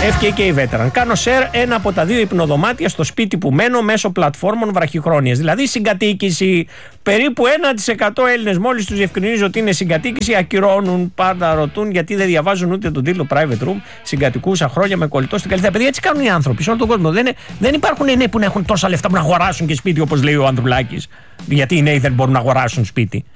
FKK Veteran. Κάνω share ένα από τα 2 υπνοδωμάτια στο σπίτι που μένω μέσω πλατφόρμων βραχυχρόνιας. Δηλαδή συγκατοίκηση. Περίπου 1% Έλληνες, μόλις τους διευκρινίζω ότι είναι συγκατοίκηση, ακυρώνουν. Πάντα ρωτούν γιατί δεν διαβάζουν ούτε τον τίτλο Private Room. Συγκατοικούσα χρόνια με κολλητό στην Καλυθέα. Παιδιά, έτσι κάνουν οι άνθρωποι σε όλο τον κόσμο. Δεν υπάρχουν νέοι που να έχουν τόσα λεφτά που να αγοράσουν και σπίτι, όπως λέει ο Ανδρουλάκης. Γιατί οι νέοι δεν μπορούν να αγοράσουν σπίτι.